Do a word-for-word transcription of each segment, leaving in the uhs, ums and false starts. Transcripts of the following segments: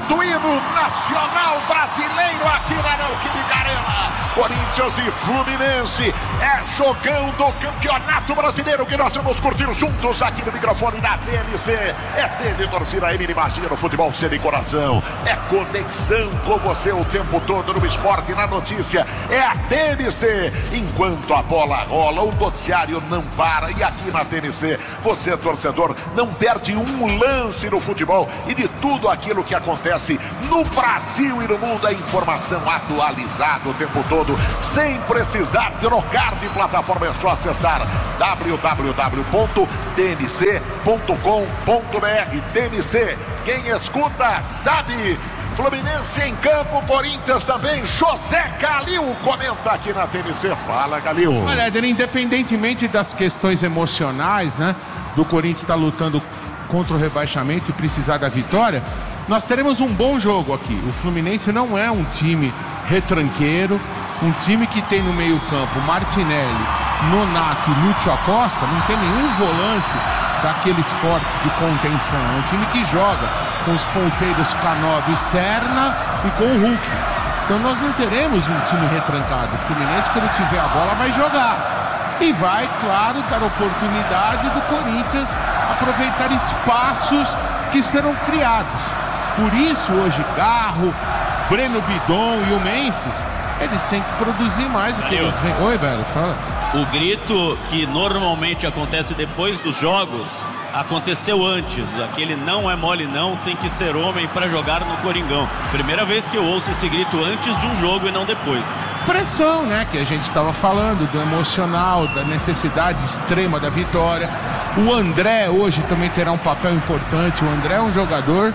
do hino nacional brasileiro aqui na Neoquímica Arena. Corinthians e Fluminense, é jogão do Campeonato Brasileiro que nós vamos curtir juntos aqui no microfone da T M C. É dele, torcida Emília Magia, no futebol ser de coração. É conexão com você o tempo todo no esporte e na notícia. É a T M C. Enquanto a bola rola, o noticiário não para. E aqui na T M C, você, torcedor, não perde um lance no futebol e de tudo aquilo que acontece no Brasil e no mundo. A informação atualizada o tempo todo, sem precisar trocar de plataforma. É só acessar w w w ponto t m c ponto com ponto b r. T M C, quem escuta sabe. Fluminense em campo, Corinthians também. José Calil comenta aqui na T M C. Fala, Calil. Olha, independentemente das questões emocionais, né, do Corinthians estar lutando contra o rebaixamento e precisar da vitória, nós teremos um bom jogo aqui. O Fluminense não é um time retranqueiro, um time que tem no meio campo Martinelli, Nonato e Lúcio Acosta, não tem nenhum volante daqueles fortes de contenção. É um time que joga com os ponteiros Canóbio e Serna e com o Hulk. Então nós não teremos um time retrancado. O Fluminense, quando tiver a bola, vai jogar. E vai, claro, dar oportunidade do Corinthians aproveitar espaços que serão criados. Por isso, hoje, Garro, Breno Bidon e o Memphis, eles têm que produzir mais do que eles vêm. Oi, velho, fala. O grito que normalmente acontece depois dos jogos aconteceu antes. Aquele não é mole não, tem que ser homem para jogar no Coringão. Primeira vez que eu ouço esse grito antes de um jogo e não depois. Pressão, né, que a gente estava falando, do emocional, da necessidade extrema da vitória. O André hoje também terá um papel importante. O André é um jogador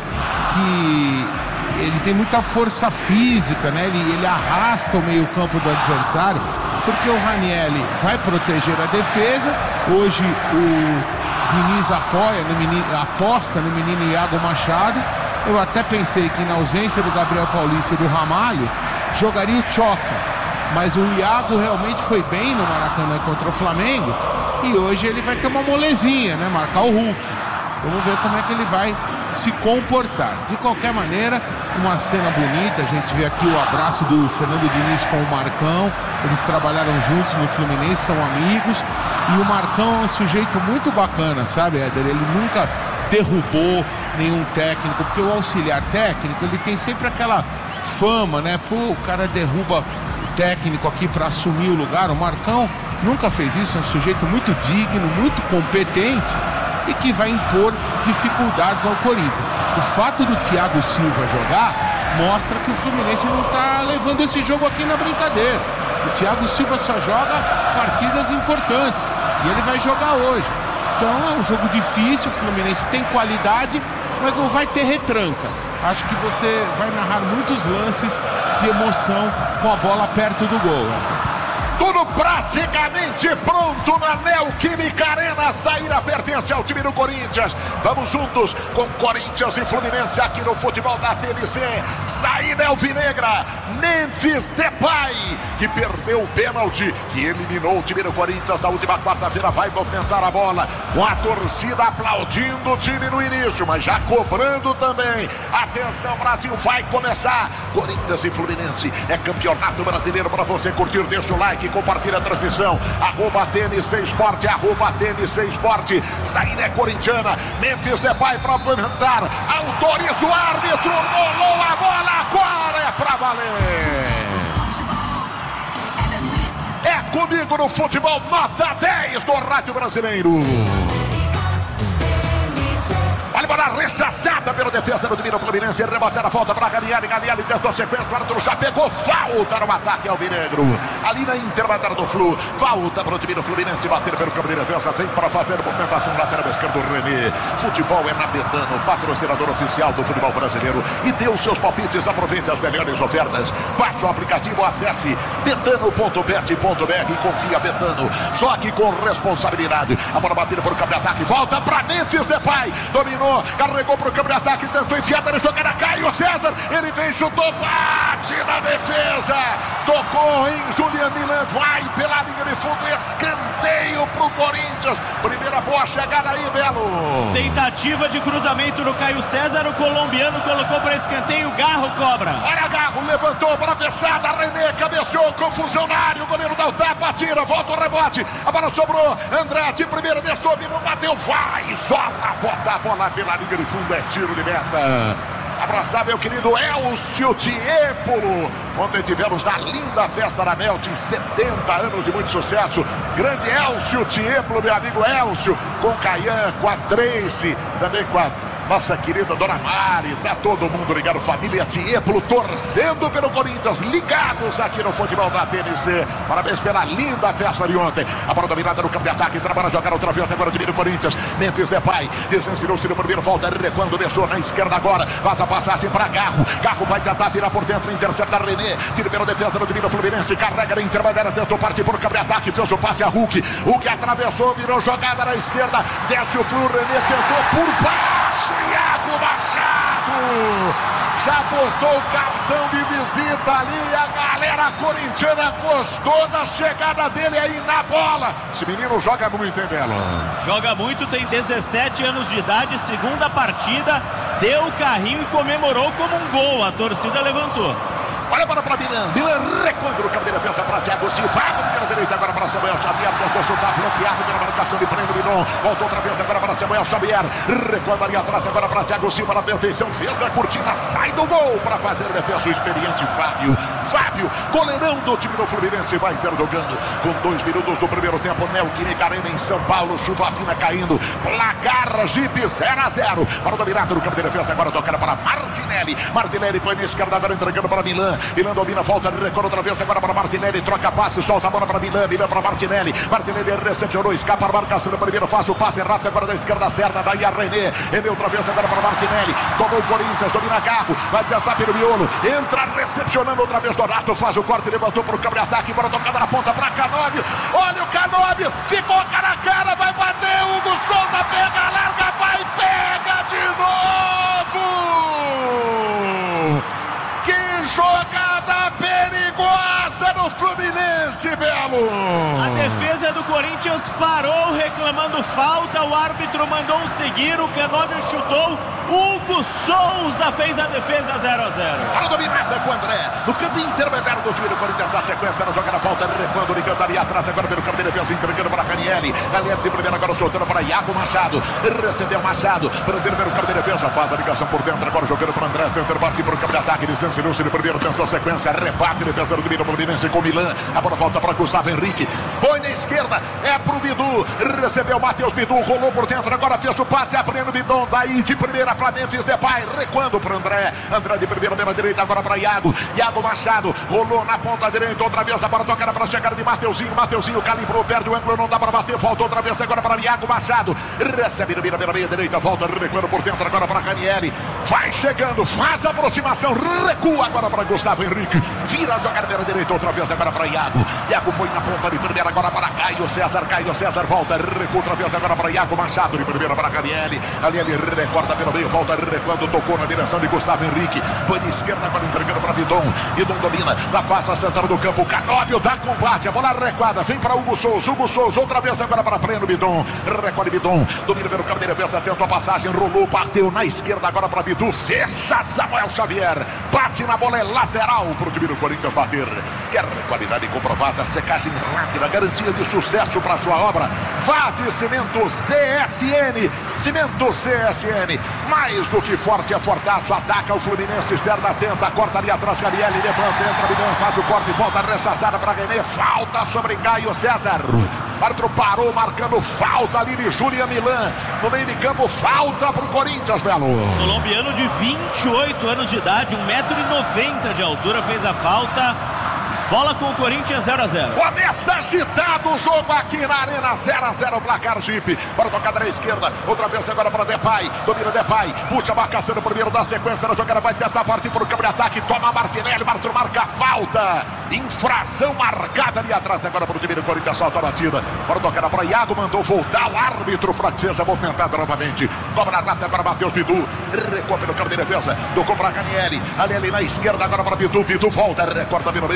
que ele tem muita força física, né? Ele, ele arrasta o meio campo do adversário, porque o Ranieri vai proteger a defesa. Hoje o Diniz apoia no menino, aposta no menino Iago Machado. Eu até pensei que na ausência do Gabriel Paulista e do Ramalho, jogaria o Choca, mas o Iago realmente foi bem no Maracanã contra o Flamengo, e hoje ele vai ter uma molezinha, né? Marcar o Hulk. Vamos ver como é que ele vai se comportar. De qualquer maneira, uma cena bonita. A gente vê aqui o abraço do Fernando Diniz com o Marcão. Eles trabalharam juntos no Fluminense, são amigos. E o Marcão é um sujeito muito bacana, sabe, Éder? Ele nunca derrubou nenhum técnico, porque o auxiliar técnico, ele tem sempre aquela fama, né? Pô, o cara derruba o técnico aqui para assumir o lugar. O Marcão nunca fez isso, é um sujeito muito digno, muito competente e que vai impor dificuldades ao Corinthians. O fato do Thiago Silva jogar mostra que o Fluminense não está levando esse jogo aqui na brincadeira. O Thiago Silva só joga partidas importantes e ele vai jogar hoje. Então é um jogo difícil, o Fluminense tem qualidade, mas não vai ter retranca. Acho que você vai narrar muitos lances de emoção com a bola perto do gol, né? Tudo praticamente pronto na Neoquímica Arena. A saída pertence ao time do Corinthians. Vamos juntos com Corinthians e Fluminense aqui no futebol da T M C. Saída alvinegra. Memphis Depay, que perdeu o pênalti, que eliminou o time do Corinthians na última quarta-feira, vai movimentar a bola com a torcida aplaudindo o time no início, mas já cobrando também. Atenção, Brasil, vai começar. Corinthians e Fluminense é campeonato brasileiro para você curtir. Deixa o like, compartilha a transmissão. Arroba T M C Esporte, arroba T M C Esporte. Saída é corintiana. Memphis Depay para movimentar. Autoriza o árbitro, rolou a bola, agora é para valer. É comigo no futebol, nota dez do Rádio Brasileiro. Olha, bola rechaçada pela defesa do domínio Fluminense. Rebotar a falta para Ganiele. Ganiele tentou a sequência. O árbitro já pegou. Falta no ataque alvinegro. Ali na intermediária do Flu. Falta para o time do Fluminense. Bater pelo campo de defesa. Vem para fazer movimentação lateral esquerda do René. Futebol é na Betano, patrocinador oficial do futebol brasileiro. E dê os seus palpites. Aproveite as melhores ofertas. Baixe o aplicativo. Acesse betano ponto bet ponto b r. Confia, Betano. Jogue com responsabilidade. A bola batida por campo de ataque. Volta para Memphis Depay. Dominou. Carregou para o campo de ataque, tentou enfiar, ele jogou na Caio César, ele vem, chutou, bate na defesa, tocou em Julian Milan, vai pela linha de fundo, escanteio pro Corinthians. Primeira boa chegada aí, Belo. Tentativa de cruzamento no Caio César, o colombiano colocou para escanteio, Garro cobra. Olha, Garro levantou para a fechada, René cabeceou, confusão na área, o goleiro dá o tapa, tira, volta o rebote, a bola sobrou, André de primeira, deixou, não bateu, vai, sola, bota a bola pela linha de fundo, é tiro de meta. Abraçar meu querido Elcio Tiepolo. Ontem tivemos na linda festa da Melt, setenta anos de muito sucesso. Grande Elcio Tiepolo, meu amigo Elcio, com Caian, com a Tracy, também com a nossa querida Dona Mari, tá todo mundo ligado, família Tiepolo, torcendo pelo Corinthians, ligados aqui no futebol da T N C. Parabéns pela linda festa de ontem. A bola dominada no campo de ataque, trabalha a jogar outra vez, agora divide o Corinthians. Memphis Depay, desensinou, tira o primeiro, volta, recuando, deixou na esquerda agora, faz a passagem para Garro. Garro vai tentar virar por dentro, intercepta René, tira pela defesa, no domínio Fluminense, carrega na intermediária, tentou partir por campo de ataque, fez o passe a Hulk. Hulk atravessou, virou jogada na esquerda, desce o Flu, René tentou por baixo. Iago Machado já botou o cartão de visita ali, a galera corintiana gostou da chegada dele aí na bola. Esse menino joga muito, hein, Belo? Joga muito, tem dezessete anos de idade, segunda partida, deu o carrinho e comemorou como um gol, a torcida levantou. Olha a bola para Milan, Milan recuando no campo de defesa para Thiago Silva, pela direita agora para Samuel Xavier, tentou chutar, bloqueado pela marcação de Breno Minon, voltou outra vez agora para Samuel Xavier, recuando ali atrás agora para Thiago Silva na perfeição, fez a cortina, sai do gol para fazer defesa o experiente Fábio, Fábio, goleirão do time do Fluminense, vai zero jogando, com dois minutos do primeiro tempo, Neoquímica Arena em São Paulo, chuva fina caindo, placar Jeep zero a zero, para o dominado no campo de defesa, agora tocando para Martinelli, Martinelli põe na esquerda agora entregando para Milan, Milan domina, volta, recorre outra vez agora para Martinelli, troca passe, solta a bola para Milan, Milan para Martinelli, Martinelli recepcionou, escapa a marcação, primeiro faz o passe rápido agora da esquerda certa, daí a René, ele outra vez agora para Martinelli, tomou o Corinthians, domina Garro, vai tentar pelo miolo, entra recepcionando outra vez Donato, faz o corte, levantou para o campo de ataque, para tocada na ponta para Canóbio, olha o Canóbio, ficou cara a cara, vai bater, Hugo solta, pega, larga, vai, pega de novo! Que jogada perigosa no Fluminense, Belo! A defesa do Corinthians parou reclamando falta, o árbitro mandou seguir, o Canóbio chutou, Hugo Souza fez a defesa zero a zero. Para dominada com o André, no canto intermediário do time do Corinthians, na sequência, na jogada falta, recuando, ligando ali atrás, agora pelo campo de defesa, entregando para Ranieri, Ranieri de primeira, agora soltando para Iago Machado, recebeu Machado, prendendo pelo campo de defesa, faz a ligação por dentro, agora jogando para André, tentando partir para o campo de ataque, licenciou-se de primeiro, tentou a sequência, rebate, defesa do domínio Fluminense com Milan, a bola volta para Gustavo Henrique, põe na esquerda, é pro Bidu, recebeu Matheus Bidu, rolou por dentro, agora fez o passe, aprende o Bidon, daí de primeira para Memphis Depay, recuando para André, André de primeira pela direita, agora para Iago, Iago Machado, rolou na ponta direita, outra vez a bola tocada para a chegada de Mateuzinho, Mateuzinho calibrou, perde o ângulo, não dá para bater, volta outra vez agora para Iago Machado, recebe no mira pela meia direita, volta, recuando por dentro agora para Ranieri, vai chegando, faz a aproximação, recua agora para Gustavo Henrique, vira a jogada pela direita, outra vez agora para Iago, Iago põe na ponta de primeira agora para Caio César, Caio César volta, recua outra vez agora para Iago Machado, de primeira para Ranieri, ali ele recorta pelo meio, volta, recuando, tocou na direção de Gustavo Henrique, põe na esquerda agora entregando para Bidon, Bidon domina, na face central do campo, Canóbio dá combate, a bola recuada, vem para Hugo Souza, Hugo Souza, outra vez agora para Breno Bidon, recolhe Bidon, domina pelo campo de defesa, tentou a passagem, rolou, bateu na esquerda agora para Bidu, fecha Samuel Xavier, bate na bola, é lateral para o time do Corinthians bater, quer qualidade comprovada, secagem rápida, garantia de sucesso para sua obra, vá de Cimento C S N, Cimento C S N, mais do que forte é fortaço, ataca o Fluminense, Cerda tenta, corta ali atrás, Garielli levanta, entra, Milan, faz o corte, volta rechaçada para René, falta sobre Caio César, o árbitro parou, marcando falta ali de Julian Milan, no meio de campo, falta para o Corinthians, Belo. Colombiano de vinte e oito anos de idade, um metro e noventa de altura, fez a falta. Bola com o Corinthians zero a zero. Começa agitado o jogo aqui na Arena, zero a zero, placar Jeep. Para tocada na esquerda, outra vez agora para Depay, domina Depay, puxa a marcação no primeiro da sequência da jogada, vai tentar partir para o campo de ataque, toma Martinelli, Martro marca falta, infração marcada ali atrás agora para o time do Corinthians, solta a batida, para tocada para Iago, mandou voltar o árbitro francês, movimentado novamente, cobra a rata para Matheus Bidu, recua pelo campo de defesa, tocou para Ranieri, ali, ali na esquerda agora para Bidu, Bidu volta, recorta pelo meio, volta,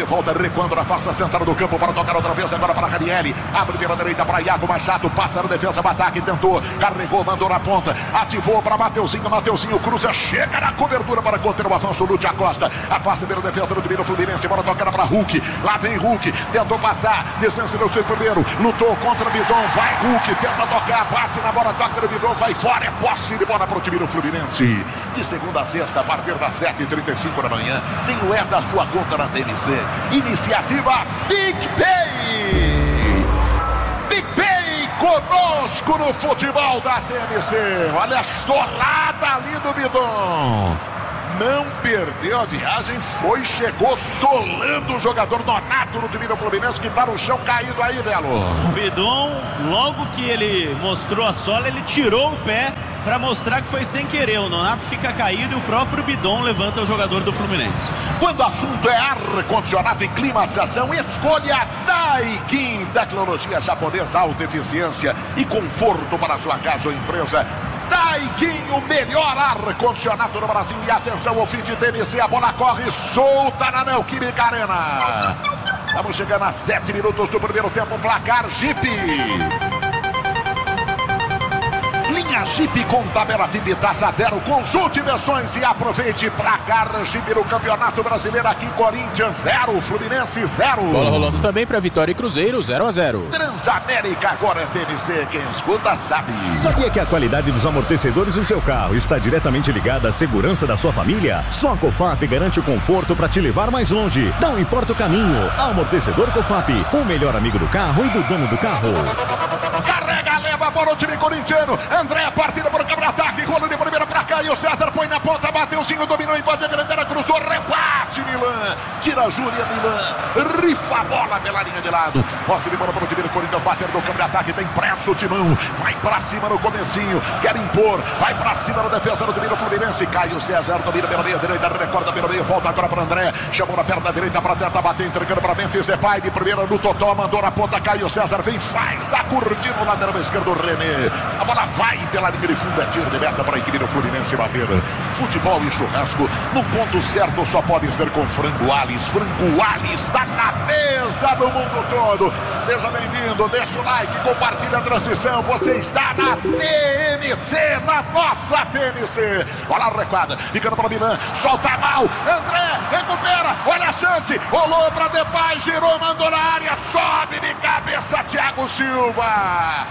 recuando na face central do campo para tocar outra vez agora para Ranieri, abre pela direita para Iago Machado, passa na defesa, o ataque, tentou, carregou, mandou na ponta, ativou para Mateuzinho, Mateuzinho cruza, chega na cobertura para conter o avanço, Lúcio Acosta, afasta pela defesa do time do Fluminense, bola tocada para Hulk, lá vem Hulk, tentou passar, distância do seu primeiro, lutou contra Bidon, vai Hulk, tenta tocar, bate na bola, toca no Bidon, vai fora, é posse de bola para o time do Fluminense. De segunda a sexta, a partir das sete e trinta e cinco da manhã, tem o É da sua conta na T M C. Iniciativa PicPay. PicPay conosco no futebol da T M C. Olha a solada ali do Bidon. Não perdeu a viagem, foi, chegou solando o jogador Nonato no time do Fluminense, que tá no chão caído aí, Belo. O Bidon, logo que ele mostrou a sola, ele tirou o pé para mostrar que foi sem querer. O Nonato fica caído e o próprio Bidon levanta o jogador do Fluminense. Quando o assunto é ar-condicionado e climatização, escolha Daikin, tecnologia japonesa, alta eficiência e conforto para a sua casa ou empresa. Daikin, o melhor ar-condicionado do Brasil. E atenção, o fim de T M C, a bola corre solta na Neoquímica Arena. Estamos chegando a sete minutos do primeiro tempo, placar Jeep. Linha Jeep com tabela V I P taxa zero. Consulte versões e aproveite. Placar Jeep no Campeonato Brasileiro. Aqui Corinthians zero, Fluminense zero. Bola rolando também para Vitória e Cruzeiro zero a zero. Transamérica agora é T M C. Quem escuta sabe. Sabia que a qualidade dos amortecedores do seu carro está diretamente ligada à segurança da sua família? Só a Cofap garante o conforto para te levar mais longe. Não importa o caminho. Amortecedor Cofap, o melhor amigo do carro e do dono do carro. Carrega, leva para o time corintiano. André, partida para o contra-ataque. Golo de primeira para cá. E o César põe na ponta. Mateuzinho dominou, invade a grandela, cruzou, rebate Milan. Tira a Júlia Milan. Rifa a bola pela linha de lado. Posse de bola para o time do Corinthians. Bater no campo de ataque. Tem pressa o Timão. Vai para cima no comecinho. Quer impor. Vai para cima na defesa do time do Fluminense. Cai o César. Domina pela meia direita. Recorda pelo meio. Volta agora para André. Chamou na perna direita para tentar bater. Entregando para Memphis Depay. De primeira no Totó. Mandou na ponta. Cai o César. Vem, faz. A curtir no lateral esquerdo. René. A bola vai pela linha de fundo. É tiro de meta para a equipe do Fluminense bater. Futebol e churrasco no ponto certo só pode ser com Frango Alis. Frango Alis está na mesa do mundo todo. Seja bem-vindo, deixa o like, compartilha a transmissão. Você está na T M C, na nossa T M C. Bola recuada, ficando para Milan, solta mal. André recupera, olha a chance. Rolou para Depay, girou, mandou na área, sobe de cabeça Thiago Silva.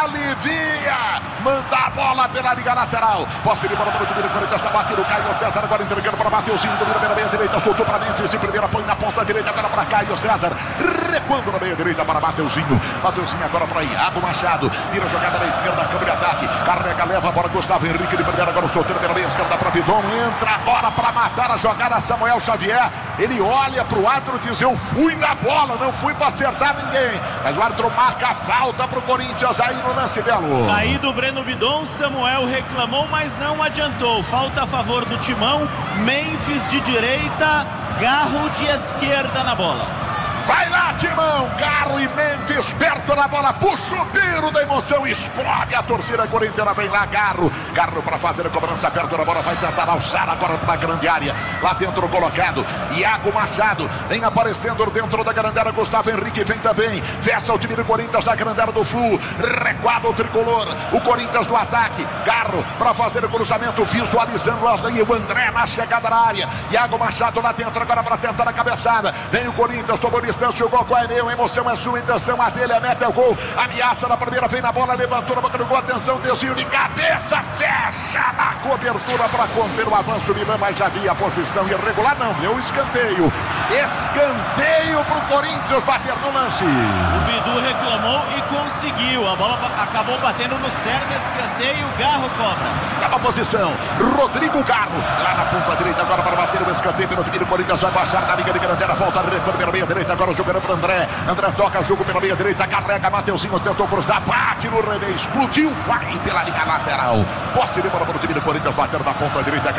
Alivia, manda a bola pela liga lateral. Posse de bola para o time do Corinthians, bateu o Caio César, agora entregando para Mateuzinho, domina pela meia direita, soltou para Memphis de primeira, põe na ponta direita, agora para Caio César, recuando na meia direita para Mateuzinho. Mateuzinho agora para Iago Machado, vira a jogada na esquerda, câmbio de ataque, carrega, leva a bola, Gustavo Henrique de primeira, agora soltando pela meia esquerda para Bidon, entra agora para matar a jogada Samuel Xavier. Ele olha para o árbitro e diz: eu fui na bola, não fui para acertar ninguém. Mas o árbitro marca a falta para o Corinthians aí no lance, Belo. Caído o Breno Bidon, Samuel reclamou, mas não adiantou. Falta a favor do Timão. Memphis de direita, Garro de esquerda na bola. Vai lá, Timão, Garro e Memphis perto da bola, puxa o piro da emoção, explode a torcida corintiana, vem lá Garro, Garro para fazer a cobrança perto da bola, vai tentar alçar agora para a grande área, lá dentro colocado, Iago Machado, vem aparecendo dentro da grande área, Gustavo Henrique vem também, fecha o time do Corinthians na grande área do Flu, recuado o tricolor, o Corinthians no ataque, Garro para fazer o cruzamento, visualizando aí o André na chegada na área, Iago Machado lá dentro agora para tentar a cabeçada, vem o Corinthians, tomou distância, o gol qual é meu, emoção é sua, intenção a dele, a meta é o gol, ameaça na primeira, vem na bola, levantou na boca do gol, atenção, desvio de cabeça, fecha na cobertura para conter o avanço, Milan, mas já havia a posição irregular, não, deu escanteio, escanteio pro Corinthians bater no lance. O Bidu reclamou e conseguiu, a bola acabou batendo no cerne, escanteio, Garro cobra. Tá na posição, Rodrigo Garro, lá na ponta direita, agora para bater o escanteio pelo time do Corinthians, vai baixar na liga de Grandeira, volta, recorre pela meia direita, agora jogando para André, André toca, jogo pela meia direita, carrega, Mateuzinho tentou cruzar, bate no René, explodiu, vai pela linha lateral, posse de bola para o time do Corinthians, batendo na ponta direita, cabra ataque,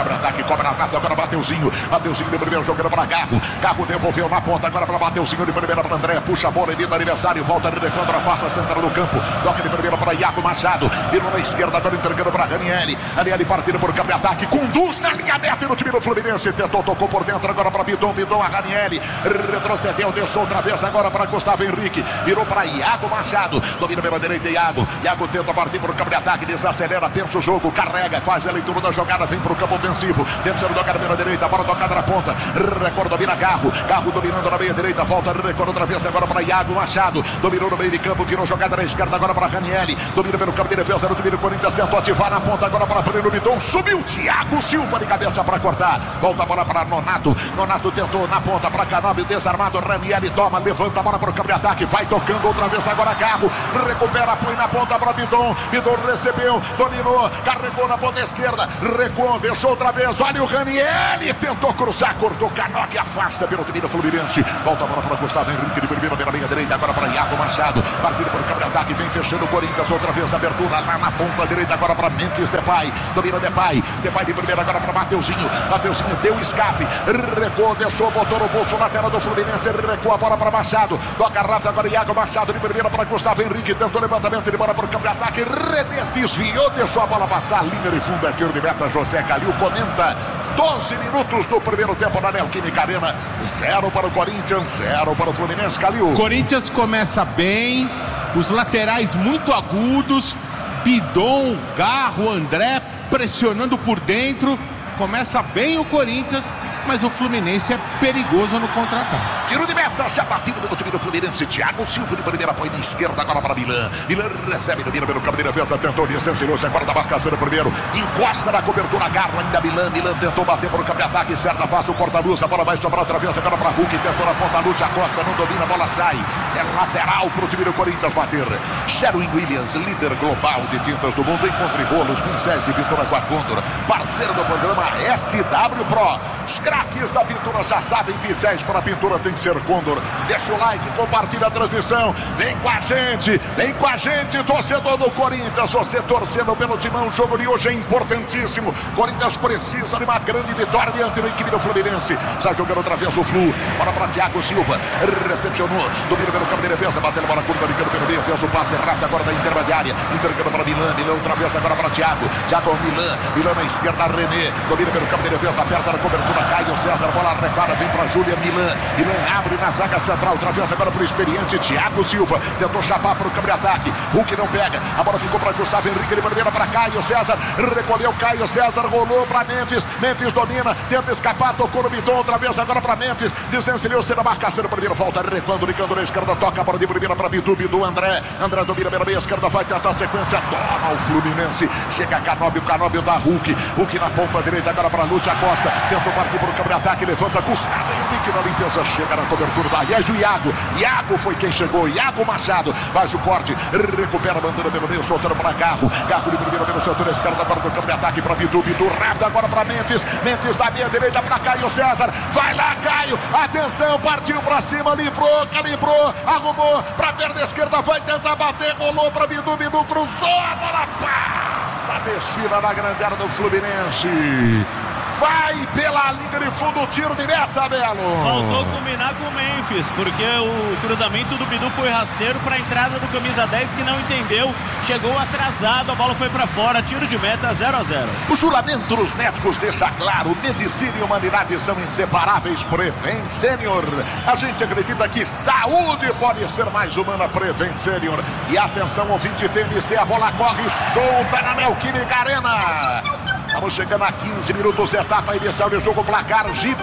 cobra Nato, agora Mateuzinho. Mateuzinho de primeiro jogando para Garro. Garro devolveu na ponta, agora para Mateuzinho de primeira para André. Puxa a bola, evita aniversário, volta de quando a faça central no campo. Toca de primeira para Iago Machado. Virou na esquerda, agora entregando para Ranieri. Ranieri partindo por campo de ataque. Conduz na linha aberta no time do Fluminense. Tentou, tocou por dentro, agora para Bidon. Bidon a Ranieri. Retrocedeu, deixou outra vez agora para Gustavo Henrique. Virou para Iago Machado. Domina pela direita, Iago. Iago tenta partir por campo de ataque. Desacelera, pensa o jogo. Carrega, faz a leitura da jogada. Vem para o campo ofensivo. Tentando tocar pela direita. Bola tocada na ponta. Record domina Garro. Garro dominando na meia direita. Volta, Record outra vez agora para Iago Machado. Dominou no meio de campo. Virou jogada na esquerda agora para Ranieri. Domina pelo campo de defesa. No domínio, o Corinthians tentou ativar na ponta agora para Breno Bidon. Subiu Thiago Silva de cabeça para cortar. Volta a bola para Nonato. Nonato tentou na ponta para Canóbio. Desarmado. Ranieri toma. Levanta a bola para o campo de ataque. Vai tocando outra vez agora Garro. Recupera. Põe na ponta para Bidon. Bidon recebeu. Dominou. Carregou na ponta esquerda. Recuou. Deixou outra vez. Olha o Ranieri. Tentou cruzar. Cortou. Canóbio afasta pelo domínio Fluminense. Volta a bola para Gustavo Henrique de primeira pela meia direita. Agora para Iago Machado. Partido por campo de ataque. Vem fechando o Corinthians. Outra vez abertura lá na ponta direita. Agora para Memphis Depay. Domina Depay. Depay de primeira agora para Mateuzinho. Mateuzinho deu escape. Recuou. Deixou. Botou no bolso lateral do Fluminense. Recua a bola para Machado. Toca rápido agora Iago Machado de primeira para Gustavo Henrique. Tentou levantamento de bola para o campo de ataque. René desviou. Deixou a bola passar. Linha de fundo aqui de meta. José Calil comenta. doze minutos do primeiro tempo na Neoquímica Arena. Zero para o Corinthians, zero para o Fluminense. Calil. Corinthians começa bem, os laterais muito agudos, Bidon, Garro, André pressionando por dentro. Começa bem o Corinthians, mas o Fluminense é perigoso no contra-ataque. Tiro de meta, já batido pelo time do Fluminense. Thiago Silva de primeira, põe na esquerda agora para Milan. Milan recebe, domina pelo campo de defesa, tentou descensilhou-se agora da marcação do primeiro. Encosta na cobertura, Garro ainda Milan. Milan tentou bater por campo de ataque, certa fácil, corta-luz, a bola vai sobrar outra vez agora para Hulk. Tentou na ponta, Lute, Acosta não domina, a bola sai. É lateral para o time do Corinthians bater. Sherwin Williams, líder global de tintas do mundo. Encontre rolos, pincéis e pintura com a Condor. Parceiro do programa S W Pro. Os craques da pintura já sabem, pincéis para pintura tem que ser Condor. Deixa o like, compartilha a transmissão. Vem com a gente, vem com a gente, torcedor do Corinthians. Você torcendo pelo timão, o jogo de hoje é importantíssimo. Corinthians precisa de uma grande vitória diante da equipe do Fluminense. Está jogando outra vez o Flu. Bola para Thiago Silva. Recepcionou, domina pelo campo de defesa, batendo bola curta, ligando pelo meio, fez o passe rápido agora da intermediária. Entregando para Milan, Milan outra vez agora para Thiago. Thiago Milan, Milan na esquerda, René. Domina pelo campo de defesa, aperta na cobertura, Caio César, bola recuada, vem para Júlia Milan. Milan abre na zaga central, outra vez agora para o experiente Thiago Silva. Tentou chapar para o campo de ataque. Hulk não pega, a bola ficou para Gustavo Henrique, de primeira para Caio César. Recolheu Caio César, rolou para Memphis. Memphis domina, tenta escapar, tocou no Bidon, outra vez agora para Memphis. Desencilhou-se na marcação do primeiro, volta recuando, ligando na esquerda, toca para de primeira para Bidu, Bidu, André. André domina pela meia esquerda, vai tentar a sequência, toma o Fluminense. Chega Canóbio, Canóbio da Hulk. Hulk na ponta direita agora para Lute Acosta. Tentou partir para o campo de ataque, levanta Gustavo Henrique na limpeza, chega na cobertura da Iago. Iago, Iago foi quem chegou, Iago Machado faz o corte, recupera, mandando pelo meio, soltando para Garro. Garro de primeira pelo setor esquerdo, agora no campo de ataque para Bidu, Bidu rápido agora para Memphis. Memphis da meia direita para Caio César. Vai lá, Caio, atenção, partiu para cima, livrou, calibrou, arrumou para a perna esquerda, vai tentar bater, rolou para Bidu, Bidu cruzou, a bola passa, desfila na grande área do Fluminense. Vai pela linha de fundo, tiro de meta, Belo. Faltou combinar com o Memphis, porque o cruzamento do Bidu foi rasteiro para a entrada do camisa dez, que não entendeu, chegou atrasado, a bola foi para fora, tiro de meta, zero a zero. O juramento dos médicos deixa claro, medicina e humanidade são inseparáveis. Prevent Senior. A gente acredita que saúde pode ser mais humana. Prevent Senior. E atenção, ouvinte T M C, a bola corre solta na Neoquímica Arena. Estamos chegando a quinze minutos, etapa inicial de jogo, placar Jeep.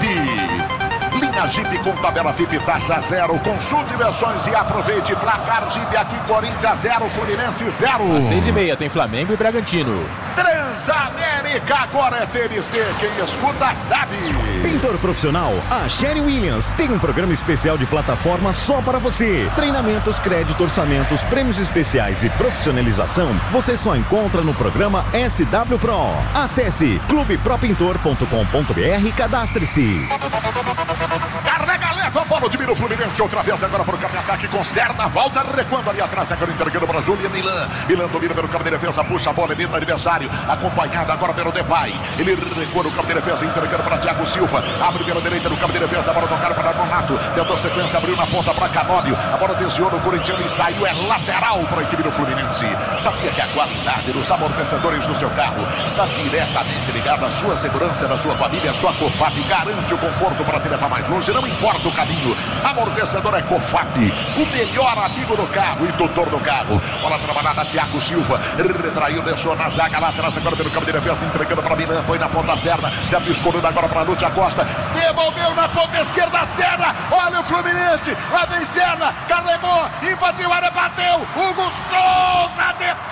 Linha Jeep com tabela F I P, taxa zero. Consulte versões e aproveite. Placar Jeep aqui, Corinthians zero, Fluminense zero. Às seis e meia tem Flamengo e Bragantino. Transamérica, agora é T M C. Quem escuta sabe. Pintor profissional, a Sherwin Williams tem um programa especial de plataforma só para você. Treinamentos, crédito, orçamentos, prêmios especiais e profissionalização você só encontra no programa S W Pro. Acesse clube pro pintor ponto com ponto b r e cadastre-se. Carrega leve leva a bola, domina o Fluminense, outra vez agora para o campo de ataque, conserta, volta, recuando ali atrás, agora entregando para Júlia Milan. Milan domina pelo campo de defesa, puxa a bola, evita o adversário, acompanhado agora pelo Depay. Ele recua no campo de defesa, entregando para Thiago Silva, abre pela direita no campo de defesa, a bola tocada para Nonato, tentou sequência, abriu na ponta para Canóbio, a bola desviou no corintiano e saiu, é lateral para a equipe do Fluminense. Sabia que a qualidade dos amortecedores do seu carro está diretamente ligada à sua segurança, da sua família, a sua COFAP garante o conforto para te levar mais longe, não importa o caminho. Amortecedor é COFAP, o melhor amigo do carro e tutor do carro. Bola trabalhada, Thiago Silva, retraiu, deixou na zaga lá atrás, agora pelo campo de defesa, entregando para Milan, põe na ponta certa, se escorando agora para Lúcia Costa, devolveu na ponta esquerda, Senna, olha o Fluminense, lá vem Senna, carregou, invadiu a área, bateu, Hugo Souza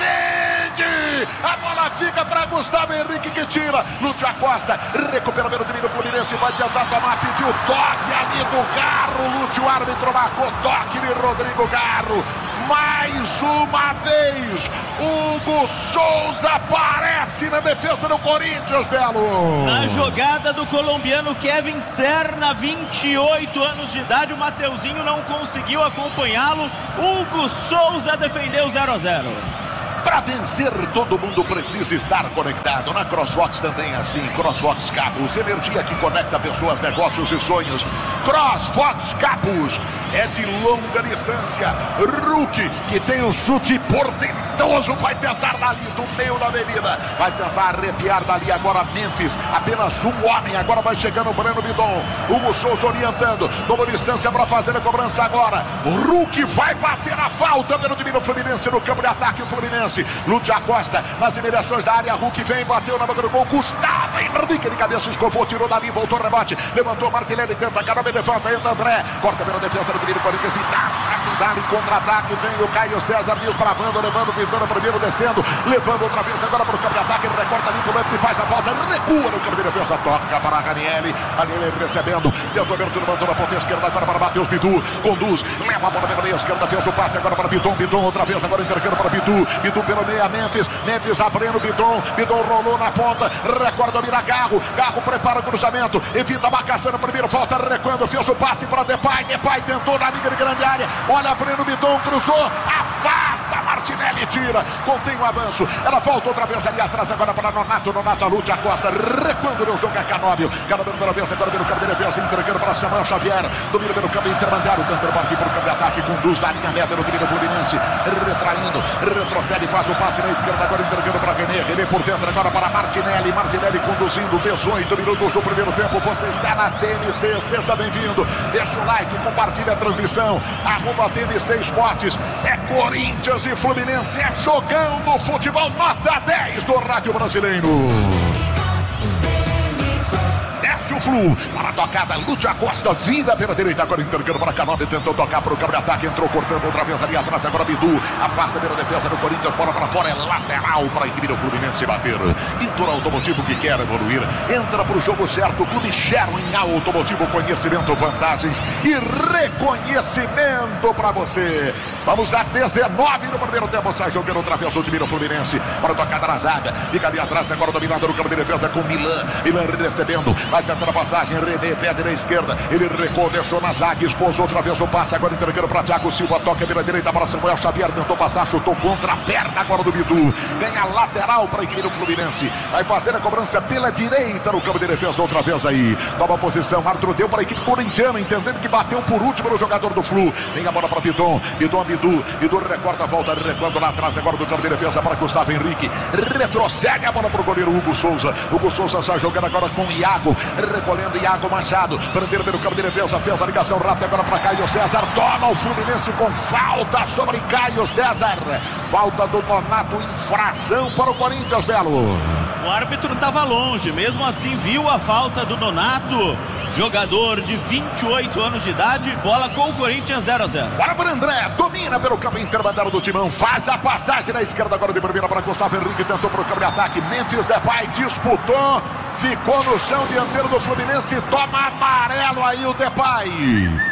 defende, a bola fica para Gustavo Henrique que tira, Lúcia Costa, recupera pelo domínio Fluminense, vai tentar tomar, pediu toque ali do Garro, Lúcio, o árbitro marcou toque de Rodrigo Garro. Mais uma vez, Hugo Souza aparece na defesa do Corinthians, Belo. Na jogada do colombiano Kevin Serna, vinte e oito anos de idade, o Mateuzinho não conseguiu acompanhá-lo. Hugo Souza defendeu zero a zero. Para vencer, todo mundo precisa estar conectado. Na CrossFox também é assim. CrossFox Cabos, energia que conecta pessoas, negócios e sonhos. CrossFox Cabos é de longa distância. Hulk, que tem um chute portentoso, vai tentar dali do meio da avenida. Vai tentar arrepiar dali agora Memphis. Apenas um homem, agora vai chegando o Breno Bidon. Hugo Souza orientando. Tomou distância para fazer a cobrança agora. O Hulk vai bater a falta pelo domínio Fluminense no campo de ataque. O Fluminense. Lúcia Costa nas imediações da área, Hulk vem, bateu na boca do gol, Gustavo Henrique de cabeça, escovou, tirou dali, voltou, rebote, levantou Martinelli, tenta, Canóbio levanta, entra André, corta pela defesa do primeiro Corinthians e dá, dá, contra-ataque, vem o Caio César, desbravando, levando, Vitória primeiro, descendo, levando outra vez agora para o campo de ataque, ele recorta ali pro lance e faz a volta, recua no campo de defesa, toca para Ranieri, ali ele recebendo, deu cobertura, mandou na ponta esquerda agora para Matheus Bidu, conduz, leva a bola pela meia esquerda, fez o passe agora para Bidon, Bidon outra vez, agora entregando para Bidu, Bidu pelo meia, Memphis, Memphis abrindo Bidon, Bidon rolou na ponta, recorda, mira Garro, Garro prepara o cruzamento, evita a marcação no primeiro, volta recuando, fez o passe para Depay, Depay tentou na liga de grande área, olha abrindo Bidon, cruzou, afasta, Martinelli tira, contém o avanço, ela volta outra vez ali atrás agora para Nonato, Nonato, Lúcia Costa, recuando o jogo é Canóbio, Canóbio outra vez agora pelo campo de defesa, entregando para Samuel Xavier, domina pelo campo intermediário, tentando partir para o campo de ataque, conduz da linha média no domínio Fluminense, retraindo, retrocede, faz o passe na esquerda, agora entregando para René, René por dentro agora para Martinelli, Martinelli conduzindo dezoito minutos do primeiro tempo, você está na T M C, seja bem-vindo, deixa o like, compartilha a transmissão, arroba T M C Esportes, é Corinthians e Fluminense, é jogão no futebol, nota dez do Rádio Brasileiro. O Flu, para a tocada, Lúcia Costa, vira pela direita, agora entregando para Canóbio, tentou tocar para o campo de ataque, entrou cortando outra vez ali atrás, agora Bidu, afasta pela defesa do Corinthians, bola para fora, é lateral para a equipe do Fluminense bater. Pintura Automotivo que quer evoluir, entra para o jogo certo, o Clube Sherwin Automotivo, conhecimento, vantagens e reconhecimento para você. Vamos a dezenove no primeiro tempo, sai jogando outra vez o time do Fluminense, para a tocada na zaga, fica ali atrás, agora dominado no campo de defesa com Milan, Milan recebendo, vai tentando a passagem, René pede na esquerda, ele recuou, deixou na zaga, expôs outra vez o passe, agora entregando para Thiago Silva, toca pela direita para Samuel Xavier, tentou passar, chutou contra a perna agora do Bidu, ganha lateral para a equipe do Fluminense, vai fazer a cobrança pela direita no campo de defesa outra vez aí, nova posição, árbitro deu para a equipe corintiana, entendendo que bateu por último no jogador do Flu, vem a bola para Bidon, Bidon, Bidu, Bidu recorta, volta, recuando lá atrás agora do campo de defesa para Gustavo Henrique, retrocede a bola para o goleiro Hugo Souza, Hugo Souza sai jogando agora com Iago, recolhendo Iago Machado, prenderam pelo campo de defesa, fez a ligação rápida agora para Caio César, toma o Fluminense com falta sobre Caio César, falta do Nonato, infração para o Corinthians, Belo. O árbitro estava longe, mesmo assim viu a falta do Nonato, jogador de vinte e oito anos de idade, bola com o Corinthians zero a zero. Bora para André, domina pelo campo intermediário do Timão, faz a passagem na esquerda agora de primeira para Gustavo Henrique, tentou para o campo de ataque, Memphis Depay disputou, ficou no chão dianteiro do Fluminense, toma amarelo aí o Depay.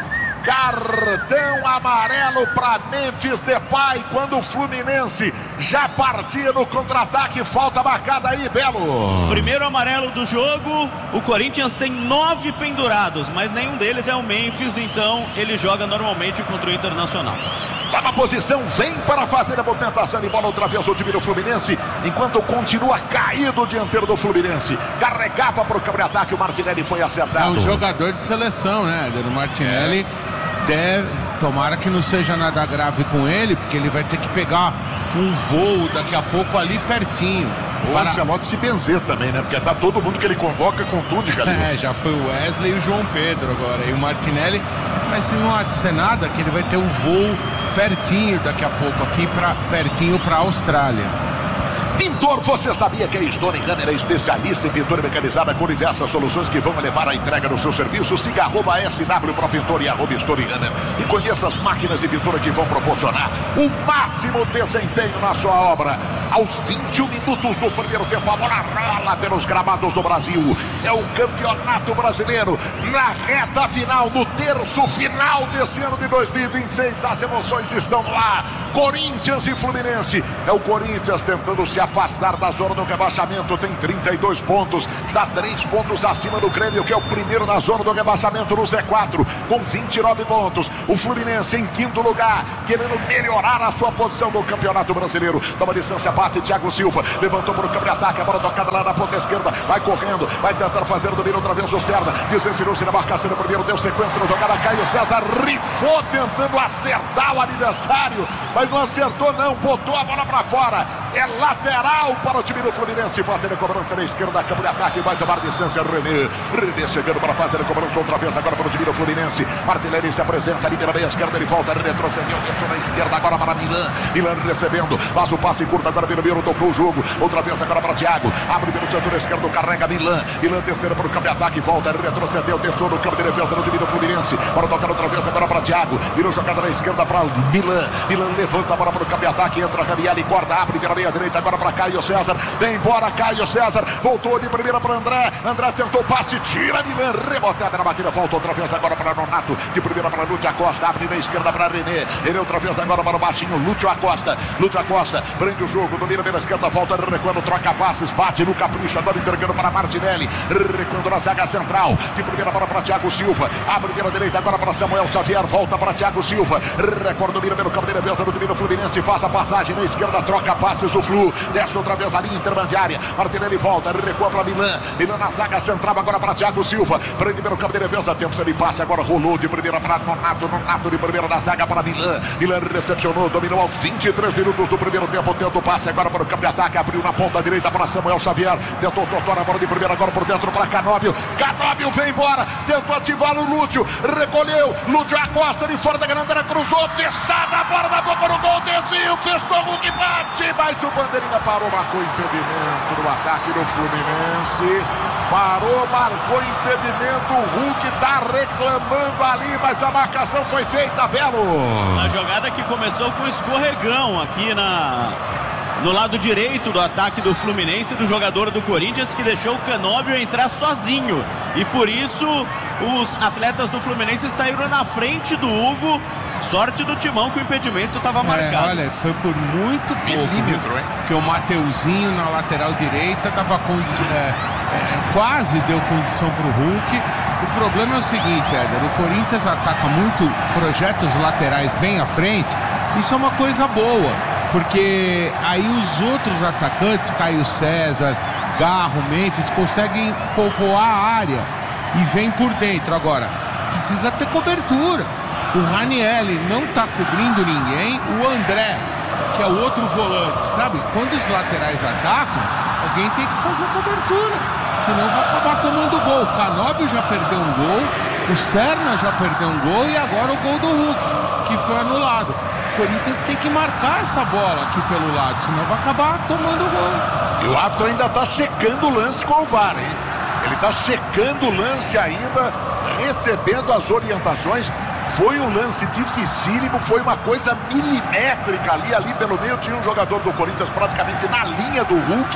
Cartão amarelo para Memphis Depay quando o Fluminense já partia no contra-ataque. Falta marcada aí, Belo. Primeiro amarelo do jogo. O Corinthians tem nove pendurados, mas nenhum deles é o Memphis, então ele joga normalmente contra o Internacional. Tá na posição, vem para fazer a movimentação de bola outra vez o time do Fluminense, enquanto continua caído o dianteiro do Fluminense. Carregava para o contra-ataque, o Martinelli foi acertado. É um jogador de seleção, né, Éder? O Martinelli é. deve, tomara que não seja nada grave com ele, porque ele vai ter que pegar um voo daqui a pouco ali pertinho. O para... Ancelotti se benzer também, né? Porque tá todo mundo que ele convoca com tudo, cara. É, já foi o Wesley e o João Pedro agora. E o Martinelli, mas se não há de ser nada, que ele vai ter um voo pertinho daqui a pouco aqui, pra, pertinho para a Austrália. Pintor, você sabia que a Stone Runner é especialista em pintura mecanizada com diversas soluções que vão levar a entrega do seu serviço? Siga arroba S W Pro Pintor e arroba Stone Runner e conheça as máquinas de pintura que vão proporcionar o máximo desempenho na sua obra. Aos vinte e um minutos do primeiro tempo, a bola rola pelos gramados do Brasil. É o Campeonato Brasileiro na reta final, no terço final desse ano de dois mil e vinte e seis. As emoções estão lá. Corinthians e Fluminense. É o Corinthians tentando se afastar da zona do rebaixamento, tem trinta e dois pontos, está três pontos acima do Grêmio, que é o primeiro na zona do rebaixamento no Z quatro, com vinte e nove pontos. O Fluminense em quinto lugar, querendo melhorar a sua posição no Campeonato Brasileiro. Toma distância, bate Thiago Silva, levantou para o campo de ataque, a bola tocada lá na ponta esquerda, vai correndo, vai tentar fazer o domínio outra vez o Serda, desensinou-se na marcação no primeiro, deu sequência na jogada, Caio César rifou tentando acertar o adversário, mas não acertou não, botou a bola para fora. É lateral para o time do Fluminense, fazendo a cobrança na esquerda, campo de ataque, vai tomar distância René, René chegando para fazer a cobrança outra vez agora para o time do Fluminense. Martinelli se apresenta ali pela meia esquerda, ele volta, retrocedeu, deixou na esquerda agora para Milan, Milan recebendo, faz o passe curto agora pelo meio, tocou o jogo, outra vez agora para Thiago, abre pelo setor esquerdo, carrega Milan, Milan descendo para o campo de ataque, volta, retrocedeu, deixou no campo de defesa do time do Fluminense, para tocar outra vez agora para Thiago, virou jogada na esquerda para Milan, Milan levanta a bola para o campo de ataque, entra Ranieri, corta, abre pela meia direita agora para Caio César, vem embora Caio César, voltou de primeira para André, André tentou o passe, tira Milan, rebotada na batida, volta outra vez agora para Nonato, de primeira para Lúcio Acosta, abre na esquerda para René, ele outra vez agora para o baixinho, Lúcio Acosta, Lúcio Acosta, prende o jogo, domina pela esquerda, volta recuando, troca passes, bate no capricho, agora entregando para Martinelli, recuando na zaga central, de primeira para para Thiago Silva, abre pela direita agora para Samuel Xavier, volta para Thiago Silva, recuando, domina pelo campo de defesa do time do Fluminense, faz a passagem na esquerda, troca passes do Flu, desce outra vez a linha intermediária, Martinelli volta, recua para Milan, Milan na zaga central agora para Thiago Silva, prende pelo campo de defesa, tempo de passe, agora rolou de primeira para Nonato, Nonato de primeira na zaga para Milan, Milan recepcionou, dominou aos vinte e três minutos do primeiro tempo, tenta o passe agora para o campo de ataque, abriu na ponta direita para Samuel Xavier, tentou tortar a bola de primeira agora por dentro para Canóbio, Canóbio vem embora, tentou ativar o Lúcio, recolheu, Lúcio Acosta de fora da grande área, cruzou, fechada a bola na boca do gol, desvio, fechou o Hulk, bate, mas o bandeirinha parou, marcou impedimento no ataque do Fluminense, parou, marcou impedimento, o Hulk tá reclamando ali, mas a marcação foi feita, Belo. A jogada que começou com escorregão aqui na... no lado direito do ataque do Fluminense, do jogador do Corinthians, que deixou o Canóbio entrar sozinho. E por isso os atletas do Fluminense saíram na frente do Hugo. Sorte do Timão que o impedimento estava marcado. É, olha, foi por muito pouco. Milímetro, hein? Que o Mateuzinho na lateral direita dava condição, é, é, quase deu condição para o Hulk. O problema é o seguinte, Éder, o Corinthians ataca muito, projeta os laterais bem à frente. Isso é uma coisa boa, porque aí os outros atacantes, Caio César, Garro, Memphis, conseguem povoar a área e vem por dentro. Agora, precisa ter cobertura. O Ranieri não tá cobrindo ninguém. O André, que é o outro volante, sabe? Quando os laterais atacam, alguém tem que fazer cobertura, senão vai acabar tomando gol. O Canóbio já perdeu um gol, o Serna já perdeu um gol e agora o gol do Hulk, que foi anulado. O Corinthians tem que marcar essa bola aqui pelo lado, senão vai acabar tomando gol. E o árbitro ainda tá checando o lance com o V A R, hein? Ele tá checando o lance ainda, recebendo as orientações. Foi um lance dificílimo, foi uma coisa milimétrica ali, ali pelo meio tinha um jogador do Corinthians praticamente na linha do Hulk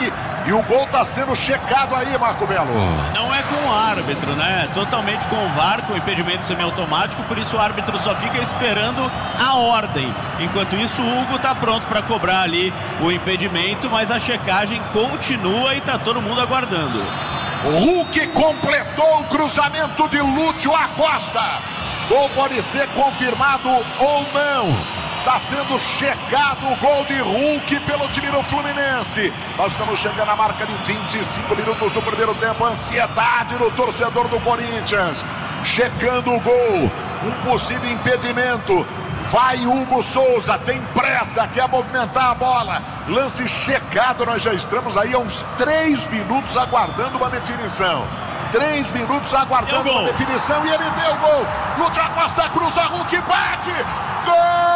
E o gol está sendo checado aí, Marco Belo. Não é com o árbitro, né? Totalmente com o V A R, com o impedimento semiautomático, por isso o árbitro só fica esperando a ordem. Enquanto isso, o Hugo está pronto para cobrar ali o impedimento, mas a checagem continua e está todo mundo aguardando. O Hulk completou o cruzamento de Lúcio Acosta. Gol pode ser confirmado ou não. Está sendo checado o gol de Hulk pelo time do Fluminense. Nós estamos chegando à marca de vinte e cinco minutos do primeiro tempo. Ansiedade no torcedor do Corinthians. Checando o gol. Um possível impedimento. Vai Hugo Souza, tem pressa, quer movimentar a bola. Lance checado, nós já estamos aí há uns três minutos aguardando uma definição. Três minutos aguardando uma definição e ele deu o gol. Lúcio Acosta cruza, Hulk bate. Gol!